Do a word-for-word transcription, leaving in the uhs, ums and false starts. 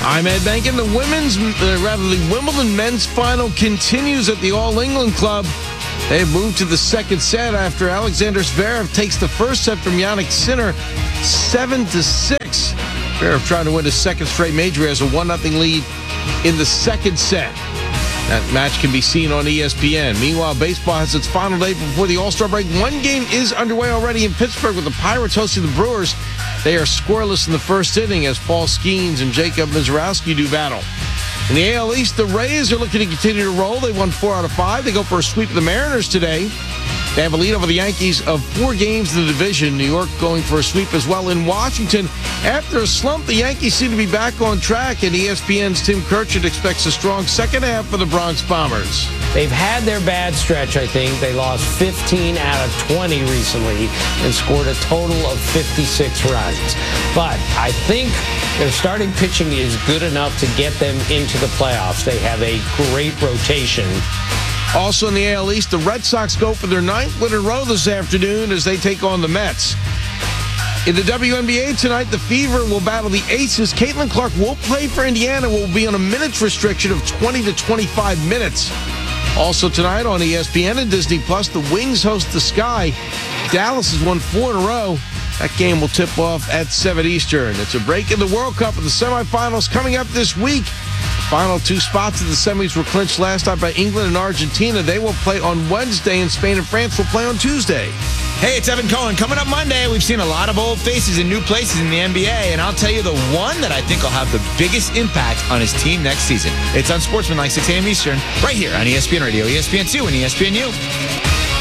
I'm Ed Bankin. The women's, uh, rather the Wimbledon men's final continues at the All England Club. They've moved to the second set after Alexander Zverev takes the first set from Jannik Sinner, seven to six. Zverev trying to win his second straight major as a one nothing lead in the second set. That match can be seen on E S P N. Meanwhile, baseball has its final day before the All-Star break. One game is underway already in Pittsburgh with the Pirates hosting the Brewers. They are scoreless in the first inning as Paul Skeens and Jacob Mizrowski do battle. In the A L East, the Rays are looking to continue to roll. They won four out of five. They go for a sweep of the Mariners today. They have a lead over the Yankees of four games in the division. New York going for a sweep as well in Washington. After a slump, the Yankees seem to be back on track, and E S P N's Tim Kirchert expects a strong second half for the Bronx Bombers. They've had their bad stretch, I think. They lost fifteen out of twenty recently and scored a total of fifty-six runs. But I think their starting pitching is good enough to get them into the playoffs. They have a great rotation. Also in the A L East, the Red Sox go for their ninth win in a row this afternoon as they take on the Mets. In the W N B A tonight, the Fever will battle the Aces. Caitlin Clark will play for Indiana, will be on a minutes restriction of twenty to twenty-five minutes. Also tonight on E S P N and Disney Plus, the Wings host the Sky. Dallas has won four in a row. That game will tip off at seven Eastern. It's a break in the World Cup with the semifinals coming up this week. Final two spots in the semis were clinched last night by England and Argentina. They will play on Wednesday, and Spain and France will play on Tuesday. Hey, it's Evan Cohen. Coming up Monday, we've seen a lot of old faces in new places in the N B A, and I'll tell you the one that I think will have the biggest impact on his team next season. It's on Sportsman, like six a.m. Eastern, right here on E S P N Radio, E S P N two, and E S P N U.